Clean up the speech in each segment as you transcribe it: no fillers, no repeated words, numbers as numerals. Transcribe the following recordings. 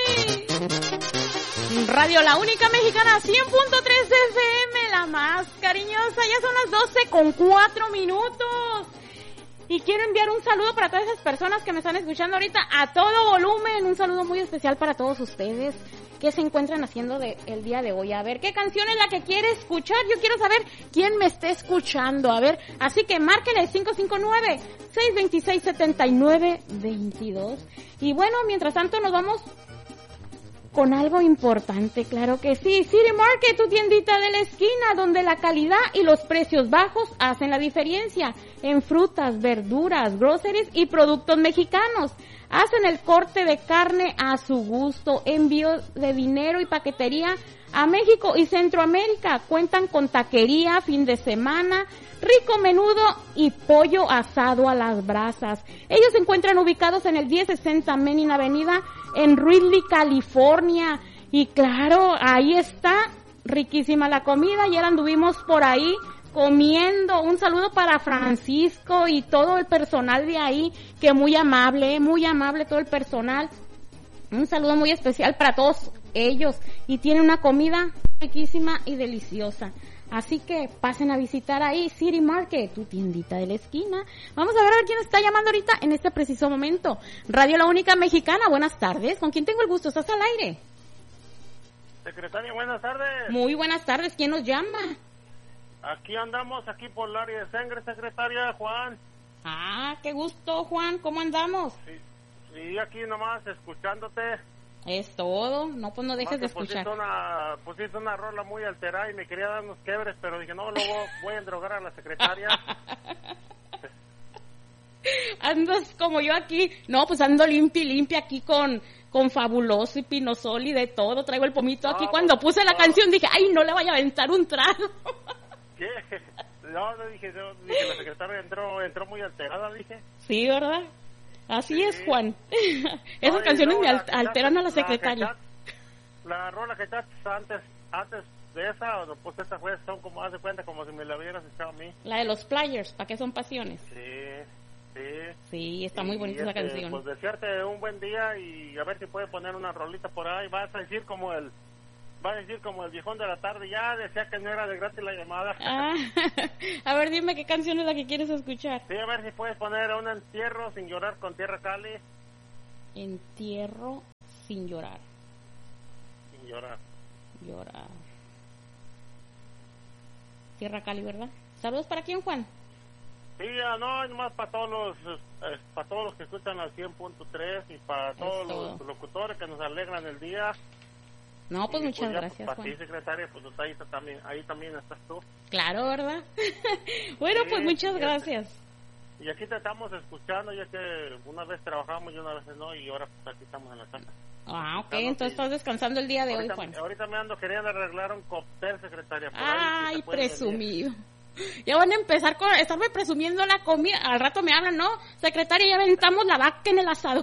Radio La Única Mexicana, 100.3 FM, la más cariñosa. Ya son las 12:04. Y quiero enviar un saludo para todas esas personas que me están escuchando ahorita a todo volumen. Un saludo muy especial para todos ustedes. ¿Qué se encuentran haciendo el día de hoy? A ver, ¿qué canción es la que quiere escuchar? Yo quiero saber quién me está escuchando. A ver, así que márquenle 559-626-7922. Y bueno, mientras tanto nos vamos con algo importante, claro que sí. City Market, tu tiendita de la esquina, donde la calidad y los precios bajos hacen la diferencia en frutas, verduras, groceries y productos mexicanos. Hacen el corte de carne a su gusto, envío de dinero y paquetería a México y Centroamérica. Cuentan con taquería, fin de semana, rico menudo y pollo asado a las brasas. Ellos se encuentran ubicados en el 1060 Main Avenida en Ridley, California. Y claro, ahí está, riquísima la comida. Ayer anduvimos por ahí comiendo. Un saludo para Francisco y todo el personal de ahí, que muy amable todo el personal. Un saludo muy especial para todos ellos, y tiene una comida riquísima y deliciosa. Así que pasen a visitar ahí City Market, tu tiendita de la esquina. Vamos a ver quién está llamando ahorita en este preciso momento. Radio La Única Mexicana, buenas tardes. ¿Con quién tengo el gusto? ¿Estás al aire? Secretaria, buenas tardes. Muy buenas tardes. ¿Quién nos llama? Aquí andamos, aquí por el área de Sangre, secretaria, Juan. Ah, qué gusto, Juan. ¿Cómo andamos? Sí, aquí nomás escuchándote. Es todo. No, pues no dejes de escuchar. Pusiste una rola muy alterada y me quería dar unos quiebres, pero dije, no, luego voy a endrogar a la secretaria. Andas como yo aquí. No, pues ando limpia aquí con Fabuloso y Pinosol y de todo. Traigo el pomito aquí. Cuando puse la canción dije, ay, no le vaya a aventar un trago. ¿Qué? No, dije, la secretaria entró muy alterada, dije. Sí, ¿verdad? Así es, Juan. Esas canciones me alteran a la secretaria. La rola que echaste antes de esa, pues esa fue, son como, haz de cuenta, como si me la hubieras echado a mí. La de los Players, ¿para qué son pasiones? Sí, está muy bonita esa canción. Pues desearte un buen día y a ver si puede poner una rolita por ahí. Va a decir como el viejón de la tarde, ya decía que no era de gratis la llamada. A ver, dime qué canción es la que quieres escuchar. Sí, a ver si puedes poner un entierro sin llorar con Tierra Cali. Entierro sin llorar. Sin llorar. Tierra Cali, ¿verdad? ¿Saludos para quién, Juan? Sí, no, nomás para todos los que escuchan al 100.3 y para todos los locutores que nos alegran el día. No, pues muchas gracias, para Juan. ti, secretaria, pues ahí también estás tú. Claro, ¿verdad? Bueno, pues muchas gracias. Y aquí te estamos escuchando, ya que una vez trabajamos y una vez no, y ahora pues aquí estamos en la casa. Ah, ok, entonces estás descansando el día de hoy, Juan. Ahorita me ando queriendo arreglar un cóctel, secretaria. Ay, si presumido. Ya van a empezar con estarme presumiendo la comida. Al rato me hablan, ¿no? Secretaria, ya aventamos la vaca en el asado.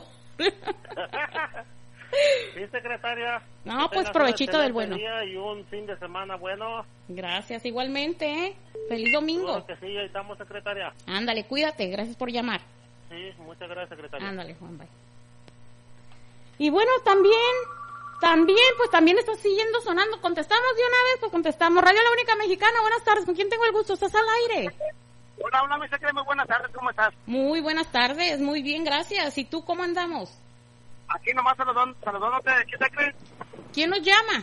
Sí, secretaria. No, pues provechito del bueno. Día y un fin de semana bueno. Gracias, igualmente, ¿eh? Feliz domingo. Claro que sí, ahí estamos, secretaria. Ándale, cuídate, gracias por llamar. Sí, muchas gracias, secretaria. Ándale, Juan, bye. Y bueno, también está siguiendo sonando. ¿Contestamos de una vez? Pues contestamos. Radio La Única Mexicana, buenas tardes. ¿Con quién tengo el gusto? ¿Estás al aire? Hola, mi secretaria, muy buenas tardes, ¿cómo estás? Muy buenas tardes, muy bien, gracias. ¿Y tú cómo andamos? Aquí nomás saludándote, ¿qué te crees? ¿Quién nos llama?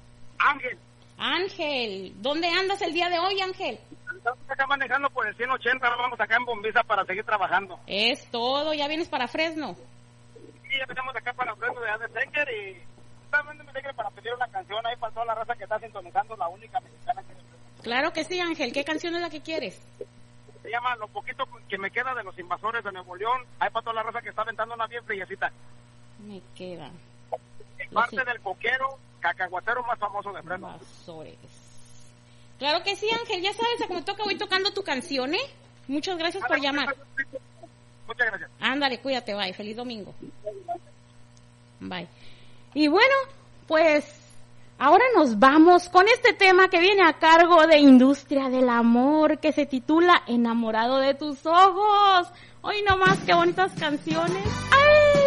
Ángel, ¿dónde andas el día de hoy, Ángel? Estamos acá manejando por el 180, vamos acá en Bombiza para seguir trabajando. Es todo, ¿ya vienes para Fresno? Sí, ya venimos acá para Fresno de Adesenger y también me alegre para pedir una canción ahí para toda la raza que está sintonizando, La Única Mexicana. Claro que sí, Ángel, ¿qué canción es la que quieres? Se llama Lo Poquito que Me Queda de los Invasores de Nuevo León, ahí para toda la raza que está aventando una bien friecita. Me queda. Parte del coquero, cacahuatero más famoso de Fresno. Invasores. Claro que sí, Ángel, ya sabes, como toca, voy tocando tu canción, ¿eh? Muchas gracias por llamar. Muchas gracias. Ándale, cuídate, bye, feliz domingo. Bye. Y bueno, pues ahora nos vamos con este tema que viene a cargo de Industria del Amor, que se titula Enamorado de tus ojos. Hoy nomás, qué bonitas canciones.